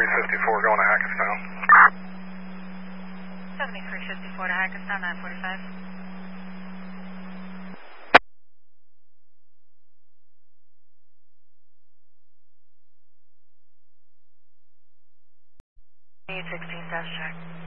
7354 going to Hackettstown. 7354 to Hackettstown, 945. Need 16 dash check.